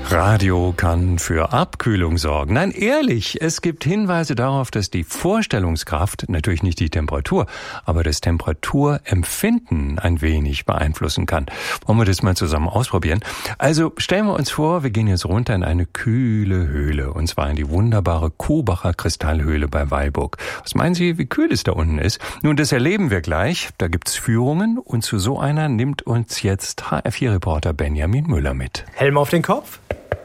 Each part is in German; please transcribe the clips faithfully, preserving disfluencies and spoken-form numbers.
Radio kann für Abkühlung sorgen. Nein, ehrlich, es gibt Hinweise darauf, dass die Vorstellungskraft, natürlich nicht die Temperatur, aber das Temperaturempfinden ein wenig beeinflussen kann. Wollen wir das mal zusammen ausprobieren? Also stellen wir uns vor, wir gehen jetzt runter in eine kühle Höhle, und zwar in die wunderbare Kobacher Kristallhöhle bei Weilburg. Was meinen Sie, wie kühl es da unten ist? Nun, das erleben wir gleich. Da gibt's Führungen, und zu so einer nimmt uns jetzt H R vier Reporter Benjamin Müller mit. Helm auf den Kopf.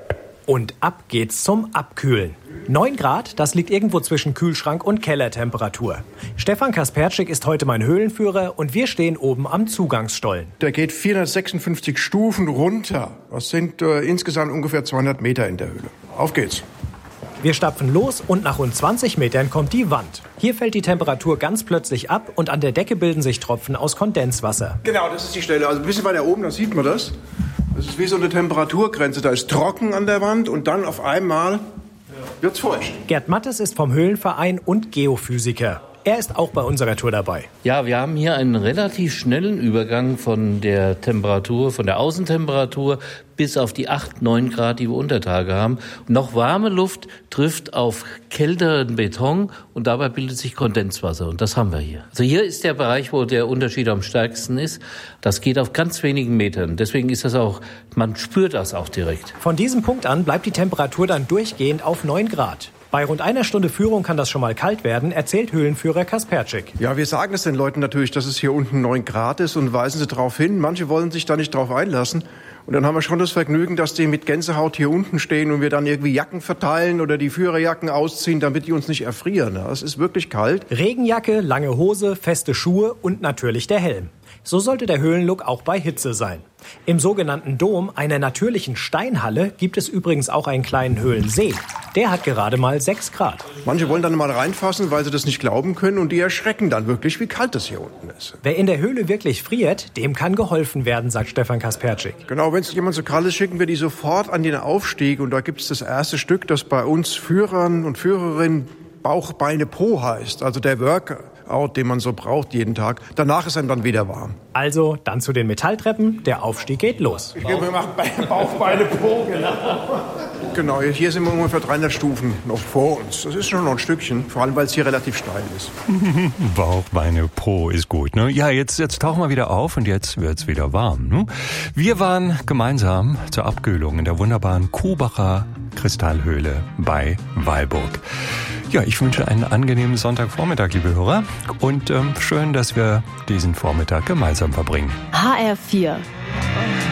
Und ab geht's zum Abkühlen. neun Grad, das liegt irgendwo zwischen Kühlschrank und Kellertemperatur. Stefan Kasperczyk ist heute mein Höhlenführer und wir stehen oben am Zugangsstollen. Der geht vierhundertsechsundfünfzig Stufen runter. Das sind äh, insgesamt ungefähr zweihundert Meter in der Höhle. Auf geht's. Wir stapfen los und nach rund zwanzig Metern kommt die Wand. Hier fällt die Temperatur ganz plötzlich ab und an der Decke bilden sich Tropfen aus Kondenswasser. Genau, das ist die Stelle. Also ein bisschen weiter oben, da sieht man das. Das ist wie so eine Temperaturgrenze. Da ist trocken an der Wand und dann auf einmal wird's feucht. Gerd Mattes ist vom Höhlenverein und Geophysiker. Er ist auch bei unserer Tour dabei. Ja, wir haben hier einen relativ schnellen Übergang von der Temperatur, von der Außentemperatur bis auf die acht, neun Grad, die wir unter Tage haben. Und noch warme Luft trifft auf kälteren Beton und dabei bildet sich Kondenswasser. Und das haben wir hier. Also hier ist der Bereich, wo der Unterschied am stärksten ist. Das geht auf ganz wenigen Metern. Deswegen ist das auch, man spürt das auch direkt. Von diesem Punkt an bleibt die Temperatur dann durchgehend auf neun Grad. Bei rund einer Stunde Führung kann das schon mal kalt werden, erzählt Höhlenführer Kasperczyk. Ja, wir sagen es den Leuten natürlich, dass es hier unten neun Grad ist und weisen sie darauf hin. Manche wollen sich da nicht drauf einlassen. Und dann haben wir schon das Vergnügen, dass die mit Gänsehaut hier unten stehen und wir dann irgendwie Jacken verteilen oder die Führerjacken ausziehen, damit die uns nicht erfrieren. Es ist wirklich kalt. Regenjacke, lange Hose, feste Schuhe und natürlich der Helm. So sollte der Höhlenlook auch bei Hitze sein. Im sogenannten Dom, einer natürlichen Steinhalle, gibt es übrigens auch einen kleinen Höhlensee. Der hat gerade mal sechs Grad. Manche wollen dann mal reinfassen, weil sie das nicht glauben können, und die erschrecken dann wirklich, wie kalt es hier unten ist. Wer in der Höhle wirklich friert, dem kann geholfen werden, sagt Stefan Kasperczyk. Genau, wenn es jemand so kalt ist, schicken wir die sofort an den Aufstieg. Und da gibt es das erste Stück, das bei uns Führern und Führerinnen Bauch, Beine, Po heißt. Also der Workout, den man so braucht jeden Tag. Danach ist einem dann wieder warm. Also dann zu den Metalltreppen, der Aufstieg geht los. Ich wir machen Bauch, Beine, Po, genau. Genau, hier sind wir ungefähr dreihundert Stufen noch vor uns. Das ist schon noch ein Stückchen, vor allem weil es hier relativ steil ist. Bauch, Beine, Po ist gut, ne? Ja, jetzt, jetzt tauchen wir wieder auf und jetzt wird's wieder warm, ne? Wir waren gemeinsam zur Abkühlung in der wunderbaren Kobacher Kristallhöhle bei Weilburg. Ja, ich wünsche einen angenehmen Sonntagvormittag, liebe Hörer. Und ähm, schön, dass wir diesen Vormittag gemeinsam verbringen. H R vier